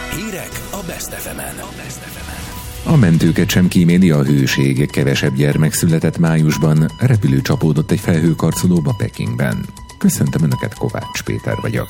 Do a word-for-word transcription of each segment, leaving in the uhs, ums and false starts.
Hírek a Best ef emen. A mentőket sem kíméli a hőség, kevesebb gyermek született májusban, repülő csapódott egy felhőkarcolóba Pekingben. Köszöntöm Önöket, Kovács Péter vagyok.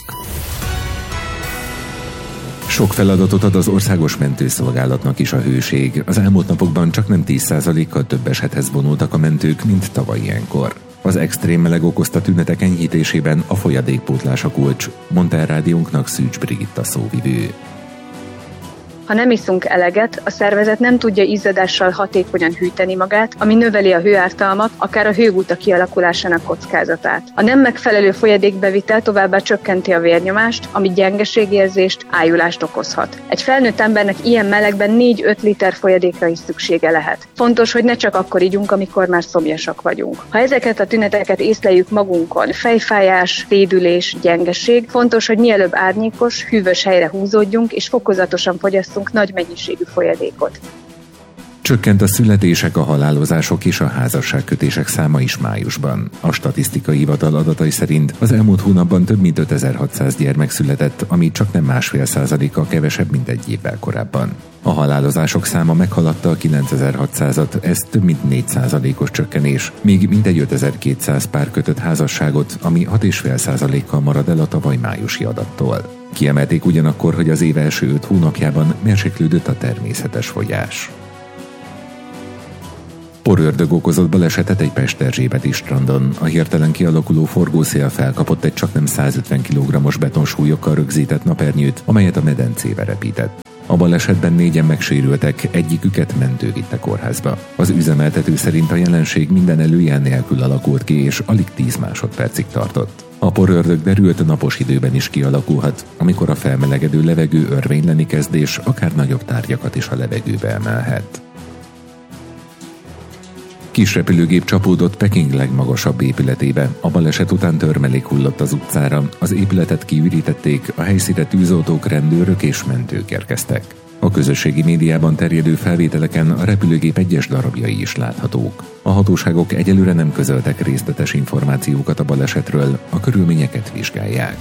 Sok feladatot ad az országos mentőszolgálatnak is a hőség. Az elmúlt napokban csak nem tíz százalékkal több esethez vonultak a mentők, mint tavaly ilyenkor. Az extrém meleg okozta tünetek enyhítésében a folyadékpótlás a kulcs, mondta el rádiónknak Szűcs Brigitta szóvivő. Ha nem iszunk eleget, a szervezet nem tudja izzadással hatékonyan hűteni magát, ami növeli a hőártalmat, akár a hőgutak kialakulásának kockázatát. A nem megfelelő folyadékbevitel továbbá csökkenti a vérnyomást, ami gyengeségérzést, ájulást okozhat. Egy felnőtt embernek ilyen melegben négy-öt liter folyadékra is szüksége lehet. Fontos, hogy ne csak akkor igyunk, amikor már szomjasak vagyunk. Ha ezeket a tüneteket észleljük magunkon, fejfájás, fédülés, gyengeség, fontos, hogy mielőbb árnyékos, hűvös helyre húzódjunk és fokozatosan fogyasszunk nagy mennyiségű folyadékot. Csökkent a születések, a halálozások és a házasságkötések száma is májusban. A statisztikai hivatal adatai szerint az elmúlt hónapban több mint ötezer-hatszáz gyermek született, ami csak nem másfél százalékkal kevesebb, mint egy évvel korábban. A halálozások száma meghaladta a kilencezer-hatszázat, ez több mint négy százalékos csökkenés, míg mintegy ötezer-kétszáz pár kötött házasságot, ami hat egész öt százalékkal marad el a tavaly májusi adattól. Kiemelték ugyanakkor, hogy az év első öt hónapjában mérséklődött a természetes fogyás. Porördög okozott balesetet egy pesterzsébeti strandon. A hirtelen kialakuló forgószél felkapott egy csaknem százötven kilogrammos betonsúlyokkal rögzített napernyőt, amelyet a medencébe repített. A balesetben négyen megsérültek, egyiküket mentő vitte kórházba. Az üzemeltető szerint a jelenség minden előjel nélkül alakult ki, és alig tíz másodpercig tartott. A porördög derült napos időben is kialakulhat, amikor a felmelegedő levegő örvényleni kezd, és akár nagyobb tárgyakat is a levegőbe emelhet. Kis repülőgép csapódott Peking legmagasabb épületébe. A baleset után törmelék hullott az utcára, az épületet kiürítették, a helyszínre tűzoltók, rendőrök és mentők érkeztek. A közösségi médiában terjedő felvételeken a repülőgép egyes darabjai is láthatók. A hatóságok egyelőre nem közöltek részletes információkat a balesetről, a körülményeket vizsgálják.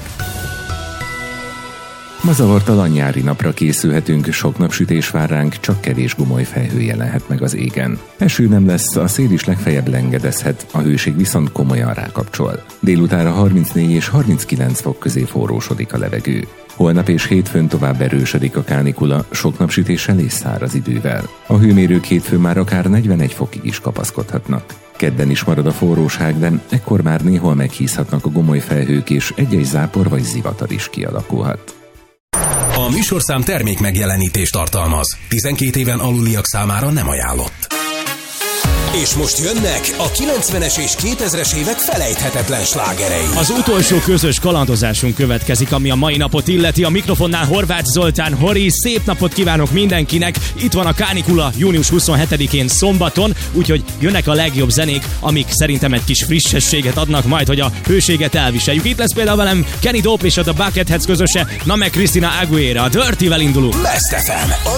Ma zavartalan nyári napra készülhetünk, sok napsütés vár ránk, csak kevés gomoly felhő jelenhet meg az égen. Eső nem lesz, a szél is legfeljebb lengedezhet, a hőség viszont komolyan rákapcsol. Délutánra harmincnégy és harminckilenc fok közé forrósodik a levegő. Holnap és hétfőn tovább erősödik a kánikula, sok napsütéssel és száraz idővel. A hőmérők hétfőn már akár negyvenegy fokig is kapaszkodhatnak. Kedden is marad a forróság, de ekkor már néhol meghízhatnak a gomoly felhők, és egy-egy zápor vagy zivatar is kialakulhat. A műsorszám termék megjelenítést tartalmaz. tizenkét éven aluliak számára nem ajánlott. És most jönnek a kilencvenes és kétezres évek felejthetetlen slágerei. Az utolsó közös kalandozásunk következik, ami a mai napot illeti. A mikrofonnál Horváth Zoltán, Hori, szép napot kívánok mindenkinek. Itt van a kánikula június huszonhetedikén szombaton, úgyhogy jönnek a legjobb zenék, amik szerintem egy kis frissességet adnak majd, hogy a hőséget elviseljük. Itt lesz például velem Kenny Dope és a The Bucketheads közöse, na meg Christina Aguilera. A Dirty-vel indulunk. Best ef em, a